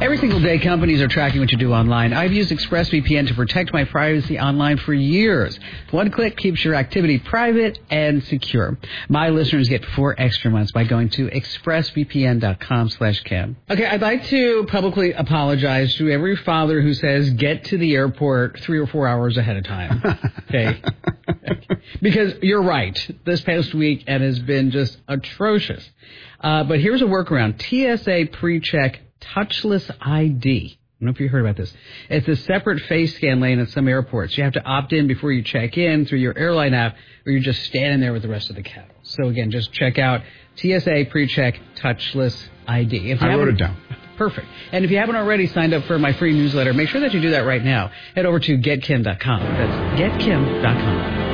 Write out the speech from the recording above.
Every single day, companies are tracking what you do online. I've used ExpressVPN to protect my privacy online for years. One click keeps your activity private and secure. My listeners get 4 extra months by going to expressvpn.com/Kim. Okay, I'd like to publicly apologize to every father who says get to the airport 3 or 4 hours ahead of time. Okay? Because you're right. This past week it has been just atrocious. But here's a workaround. TSA PreCheck Touchless ID. I don't know if you heard about this. It's a separate face scan lane at some airports. You have to opt in before you check in through your airline app, or you're just standing there with the rest of the cattle. So again, just check out TSA PreCheck Touchless ID. I wrote it down. Perfect. And if you haven't already signed up for my free newsletter, make sure that you do that right now. Head over to getkim.com. That's getkim.com.